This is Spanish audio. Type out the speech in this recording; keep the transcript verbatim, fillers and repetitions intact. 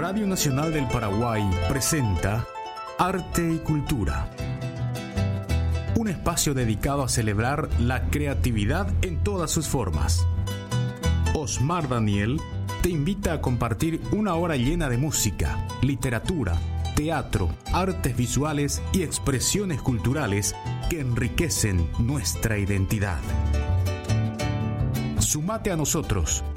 Radio Nacional del Paraguay presenta Arte y Cultura, un espacio dedicado a celebrar la creatividad en todas sus formas. Osmar Daniel te invita a compartir una hora llena de música, literatura, teatro, artes visuales y expresiones culturales que enriquecen nuestra identidad. Sumate a nosotros